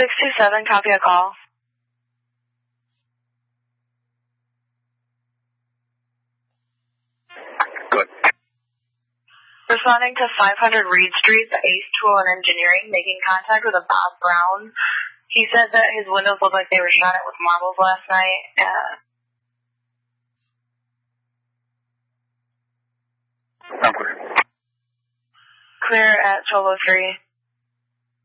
627, copy a call. Good. Responding to 500 Reed Street, the Ace Tool and Engineering, making contact with a Bob Brown. He said that his windows looked like they were shot at with marbles last night. I'm clear. Clear at 12:03.